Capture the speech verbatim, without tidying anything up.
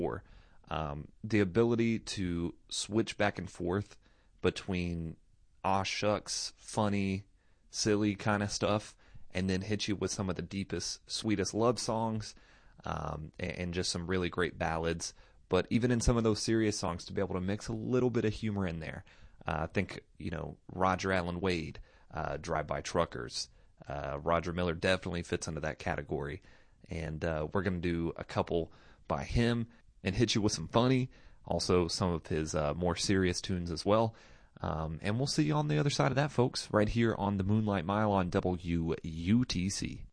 Um, the ability to switch back and forth between aw shucks, funny, silly kind of stuff, and then hit you with some of the deepest, sweetest love songs, um, and, and just some really great ballads. But even in some of those serious songs, to be able to mix a little bit of humor in there. Uh, I think, you know, Roger Allen Wade, uh, Drive-By Truckers. Uh, Roger Miller definitely fits into that category. And uh, we're going to do a couple by him and hit you with some funny, also some of his uh, more serious tunes as well. Um, and we'll see you on the other side of that, folks, right here on the Moonlight Mile on W U T C.